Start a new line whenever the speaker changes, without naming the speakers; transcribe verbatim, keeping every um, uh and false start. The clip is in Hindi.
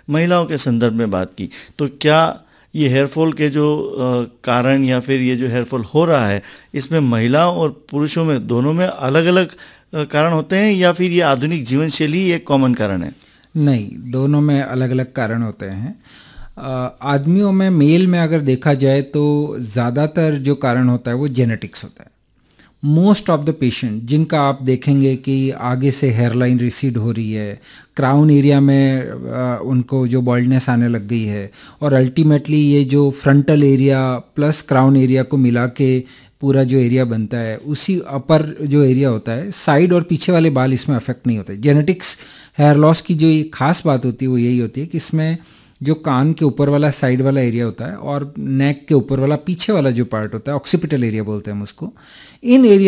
महिलाओं के संदर्भ में बात की, तो क्या ये हेयरफॉल के जो अ, कारण या फिर ये जो हेयरफॉल हो रहा है इसमें महिलाओं और पुरुषों में दोनों में अलग अलग कारण होते हैं या फिर ये आधुनिक जीवन शैली एक कॉमन कारण है?
नहीं, दोनों में अलग अलग कारण होते हैं। अ, आदमियों में, मेल में अगर देखा जाए तो ज़्यादातर जो कारण होता है वो जेनेटिक्स होता है। मोस्ट ऑफ द पेशेंट जिनका आप देखेंगे कि आगे से हेयरलाइन रिसीड हो रही है, क्राउन एरिया में आ, उनको जो बॉल्डनेस आने लग गई है, और अल्टीमेटली ये जो frontal area plus crown area को मिला के पूरा जो एरिया बनता है, उसी अपर जो एरिया होता है, साइड और पीछे वाले बाल इसमें अफेक्ट नहीं होते। जेनेटिक्स हेयर लॉस की जो खास बात होती है वो यही होती है कि इसमें जो कान के ऊपर वाला साइड वाला एरिया होता है और नेक के ऊपर वाला पीछे वाला जो पार्ट होता है, ऑक्सीपिटल एरिया बोलते हैं हम उसको, इन एरिया